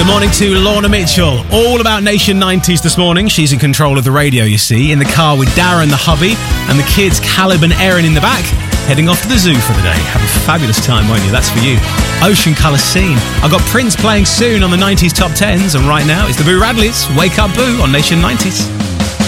Morning to Lorna Mitchell. All about Nation 90s this morning. She's in control of the radio, you see, in the car with Darren, the hubby, and the kids, Caleb and Erin, in the back, heading off to the zoo for the day. Have a fabulous time, won't you? That's for you. Ocean Colour Scene. I've got Prince playing soon on the 90s Top 10s, and right now it's the Boo Radleys. Wake Up Boo on Nation 90s.